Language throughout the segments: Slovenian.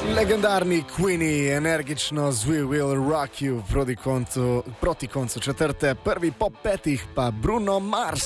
Legendarni Queenie, energično z We Will Rock You proti koncu četrte, prvi po petih pa Bruno Mars.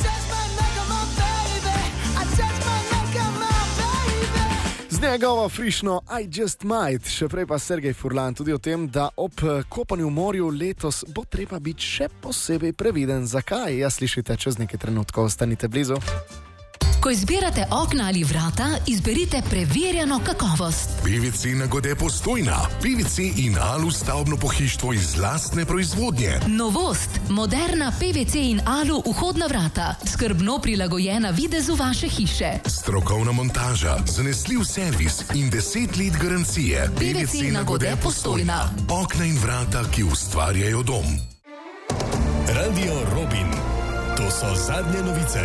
Z njegovo frišno I Just Might, še prej pa Sergej Furlan tudi o tem, da ob kopanju v morju letos bo treba biti še posebej previden. Zakaj? Ja, slišite čez nekaj trenutkov, ostanite blizu. Ko izbirate okna ali vrata, izberite preverjeno kakovost. PVC Nagode Postojna. PVC in alu stavbno pohištvo iz lastne proizvodnje. Novost. Moderna PVC in alu vhodna vrata. Skrbno prilagojena videzu vaše hiše. Strokovna montaža, zanesljiv servis in 10 let garancije. PVC Nagode Postojna. Okna in vrata, ki ustvarjajo dom. Radio Robin. To so zadnje novice.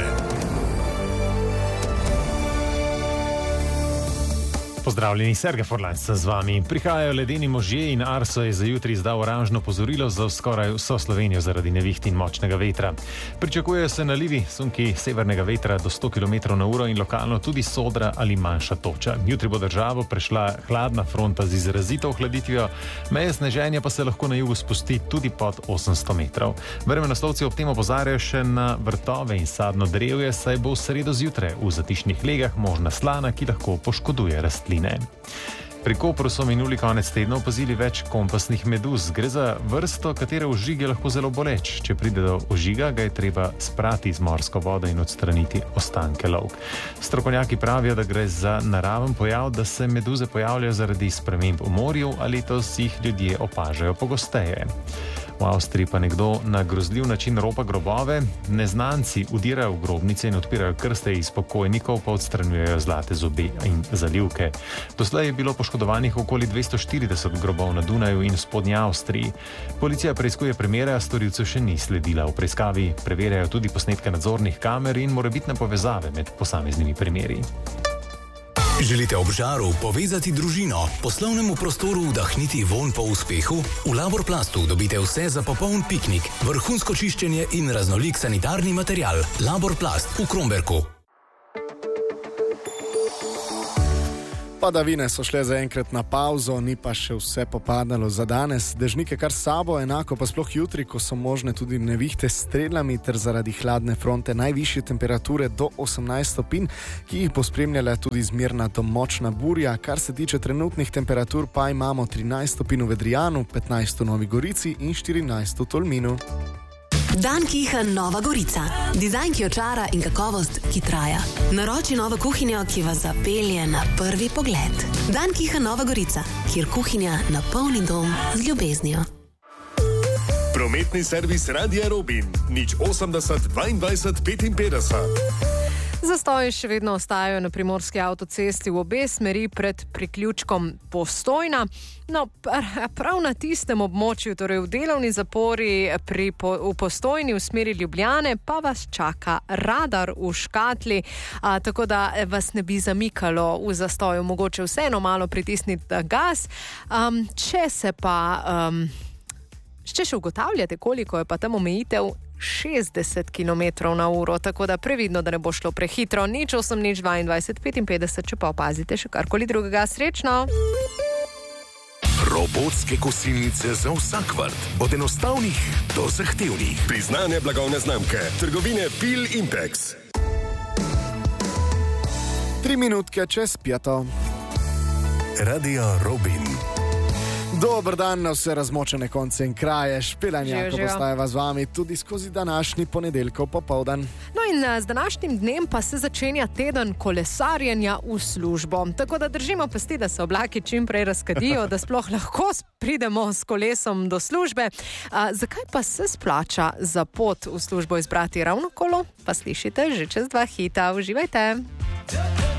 Pozdravljeni, Sergej Furlan sem z vami. Prihajajo ledeni možje in Arso je za jutri izdal oranžno opozorilo za skoraj vso Slovenijo zaradi neviht in močnega vetra. Pričakujejo se nalivi, sunki severnega vetra do 100 km/h in lokalno tudi sodra ali manjša toča. Jutri bo državo prešla hladna fronta z izrazito ohladitvijo, meje sneženja pa se lahko na jugu spusti tudi pod 800 metrov. Vremenoslovci ob tem opozarjajo še na vrtove in sadno drevje, saj bo v sredo zjutraj v zatišnih legah možna slana, ki lahko poškoduje rastline. Pri Kopru so minuli konec tedna opazili več kompasnih meduz. Gre za vrsto, katere ožig je lahko zelo boleč. Če pride do ožiga, ga je treba sprati z morsko vodo in odstraniti ostanke lovk. Strokovnjaki pravijo, da gre za naraven pojav, da se meduze pojavljajo zaradi sprememb v morju, ali letos jih ljudje opažajo pogosteje. V Avstriji pa nekdo na grozljiv način ropa grobove, neznanci udirajo v grobnice in odpirajo krste iz pokojnikov, pa odstranjujejo zlate zobe in zalivke. Doslej je bilo poškodovanih okoli 240 grobov na Dunaju in v spodnji Avstriji. Policija preiskuje primere, a storilcev še ni sledila. V preiskavi preverjajo tudi posnetke nadzornih kamer in morebitne povezave med posameznimi primeri. Želite ob žaru povezati družino, poslovnemu prostoru vdahniti vonj po uspehu? V Laborplastu dobite vse za popoln piknik, vrhunsko čiščenje in raznolik sanitarni material. Laborplast v Kromberku. Padavine so šle zaenkrat na pauzo, ni pa še vse popadalo za danes. Dežnike kar s sabo, enako pa sploh jutri, ko so možne tudi nevihte s strelami ter zaradi hladne fronte najvišje temperature do 18 stopinj, ki jih bo spremljala tudi zmerna do močna burja. Kar se tiče trenutnih temperatur, pa imamo 13 stopinj v Vedrijanu, 15 v Novi Gorici in 14 v Tolminu. Dan Kiha Nova Gorica. Dizajn, ki očara in kakovost, ki traja. Naroči novo kuhinjo, ki vas zapelje na prvi pogled. Dan Kiha Nova Gorica, kjer kuhinja napolni dom z ljubeznijo. Prometni servis Radia Robin. 080 22 55. Zastoji še vedno ostajajo na primorski avtocesti v obe smeri pred priključkom Postojna. No, prav na tistem območju, torej v delovni zapori v Postojni v smeri Ljubljane, pa vas čaka radar v škatli, tako da vas ne bi zamikalo v zastoju. Mogoče vseeno malo pritisniti gas. Če še ugotavljate, koliko je pa tam omejitev, 60 km/h, tako da previdno, da ne bo šlo prehitro. 080 22 55, če pa opazite še karkoli drugega. Srečno! Robotske kosilnice za vsak vrt. Od enostavnih do zahtevnih. Priznane blagovne znamke. Trgovine Pil Impex. 3 minutke čez 5. Radio Robin. Dober dan na vse razmočene konce in kraje. Špelanja, ko postajava z vami tudi skozi današnji ponedeljkov popoldan. No in z današnjim dnem pa se začenja teden kolesarjenja v službo. Tako da držimo pesti, da se oblaki čim prej razkadijo, da sploh lahko pridemo s kolesom do službe. Zakaj pa se splača za pot v službo izbrati ravno kolo? Pa slišite že čez 2 hita. Uživajte!